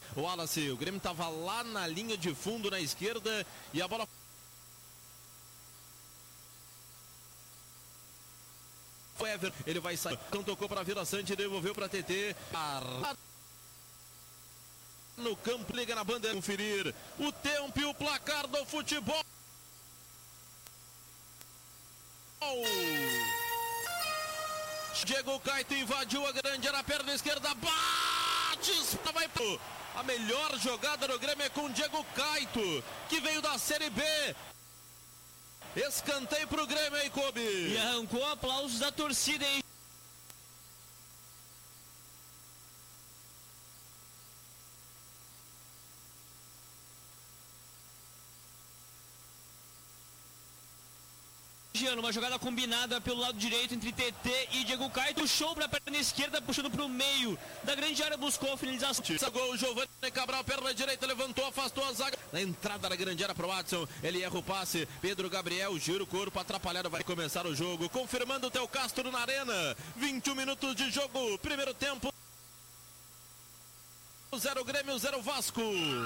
O Wallace, o Grêmio estava lá na linha de fundo na esquerda e a bola foi Everton. Ele vai sair. Então tocou para Vila Sante, devolveu para TT. No campo, liga na bandeira. Conferir o tempo e o placar do futebol. Diego Caito invadiu a grande área, perna esquerda, bate, vai pro... A melhor jogada do Grêmio é com Diego Caito, que veio da Série B. Escanteio pro Grêmio aí, Kobe. E arrancou aplausos da torcida, hein? Uma jogada combinada pelo lado direito entre TT e Diego Caito. Show pra perna esquerda, puxando pro meio da grande área, buscou a finalização. Gol, Giovanni Cabral, perna direita, levantou, afastou a zaga. Na entrada da grande área pro Watson, ele erra o passe. Pedro Gabriel gira o corpo, atrapalhado, vai começar o jogo. Confirmando o Theo Castro na arena. 21 minutos de jogo, primeiro tempo. 0 Grêmio, 0 Vasco.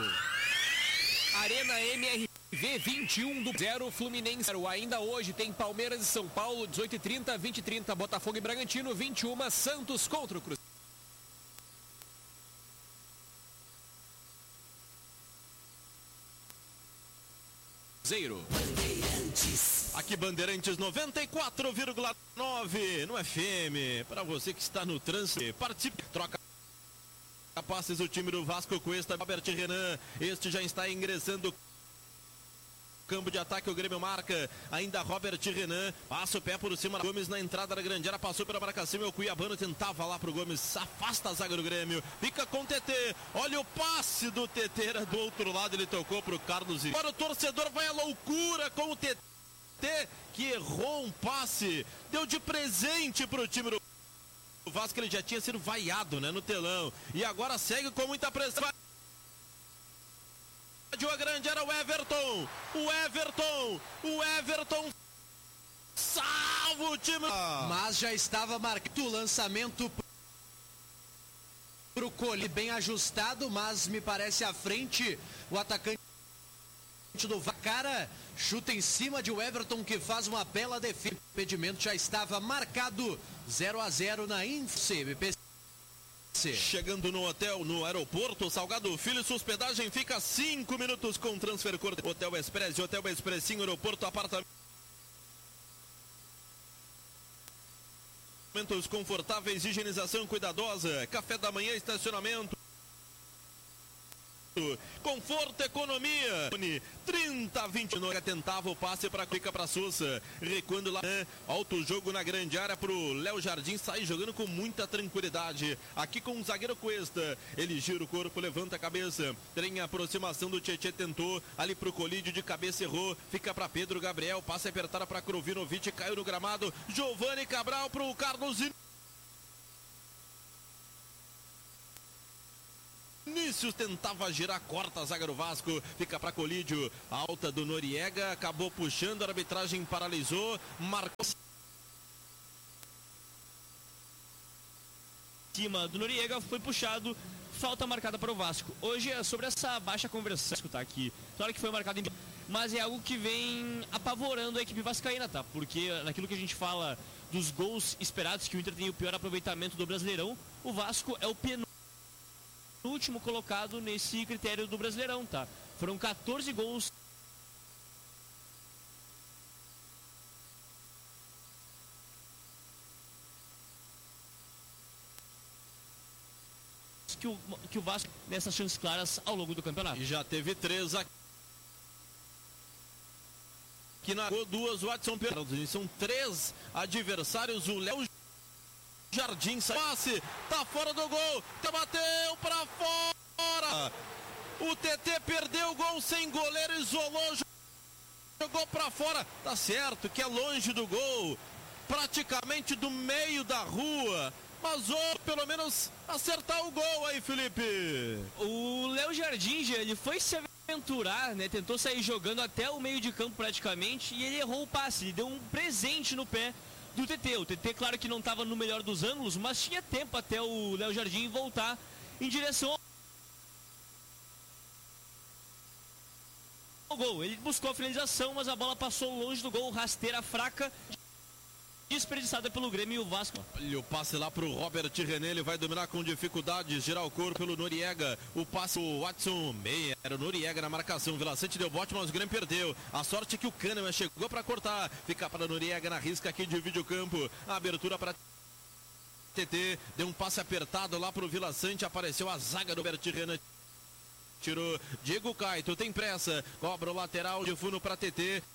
Arena MRV 21-0 Fluminense. Ainda hoje tem Palmeiras e São Paulo, 18h30, 20h30 Botafogo e Bragantino, 21 Santos contra o Cruzeiro. Aqui Bandeirantes 94,9 no FM. Para você que está no trânsito, participe, troca passes o time do Vasco com esta Robert Renan. Este já está ingressando campo de ataque, o Grêmio marca, ainda Robert Renan, passa o pé por cima, Gomes na entrada da grande área, passou pela marcação, o Cuiabano tentava lá pro Gomes, afasta a zaga do Grêmio, fica com o TT, olha o passe do TT, era do outro lado, ele tocou pro Carlos, agora o torcedor vai à loucura com o TT, que errou um passe, deu de presente pro time do Vasco, ele já tinha sido vaiado, né, no telão, e agora segue com muita pressão. A grande era o Everton salva o time, mas já estava marcado o lançamento pro Coli, bem ajustado, mas me parece à frente o atacante do Vacara, chuta em cima de o Everton, que faz uma bela defesa. O impedimento já estava marcado, 0-0 na INFCBP. Chegando no hotel, no aeroporto, Salgado Filho, sua hospedagem fica 5 minutos com transfer curto. Hotel Express, Hotel Expressinho, aeroporto, apartamentos confortáveis, higienização cuidadosa, café da manhã, estacionamento. Conforto, economia. 30-29, tentava o passe para Cuica para Sousa, recuando lá, alto jogo na grande área pro Léo Jardim, sai jogando com muita tranquilidade, aqui com o zagueiro Cuesta, ele gira o corpo, levanta a cabeça, tem a aproximação do Tietê, tentou ali pro Colídio, de cabeça errou, fica para Pedro Gabriel, passe apertada para Krovinovic, caiu no gramado, Giovanni Cabral pro Carlos Vinícius, tentava girar, corta a zaga do Vasco, fica para Colídio, alta do Noriega, acabou puxando, a arbitragem paralisou, marcou cima do Noriega, foi puxado, falta marcada para o Vasco. Hoje é sobre essa baixa conversão, tá aqui, claro que foi marcado em... mas é algo que vem apavorando a equipe vascaína, tá? Porque naquilo que a gente fala dos gols esperados, que o Inter tem o pior aproveitamento do Brasileirão, o Vasco é o último colocado nesse critério do Brasileirão, tá? Foram 14 gols que o Vasco nessas chances claras ao longo do campeonato. E já teve 3 aqui na 2, Watson Pedro. São 3 adversários, o Léo Jardim, passe, tá fora do gol, bateu pra fora, o TT perdeu o gol sem goleiro, isolou, jogou pra fora, tá certo que é longe do gol, praticamente do meio da rua, mas pelo menos acertar o gol aí, Felipe. O Léo Jardim, ele foi se aventurar, né, tentou sair jogando até o meio de campo praticamente, e ele errou o passe, ele deu um presente no pé do TT. O TT, claro que não estava no melhor dos ângulos, mas tinha tempo até o Léo Jardim voltar em direção o gol. Ele buscou a finalização, mas a bola passou longe do gol, rasteira fraca, desperdiçada pelo Grêmio e o Vasco. Olha o passe lá pro Robert René, ele vai dominar com dificuldade, girar o corpo pelo Noriega, o passe o Watson Meia, era o Noriega na marcação, Vila Sante deu bote, mas o Grêmio perdeu. A sorte é que o Kahneman chegou para cortar, fica para Noriega na risca aqui, divide o campo, a abertura para TT, deu um passe apertado lá pro Vila Sante, apareceu a zaga do Robert René. Tirou Diego Caito, tem pressa, cobra o lateral de fundo para TT,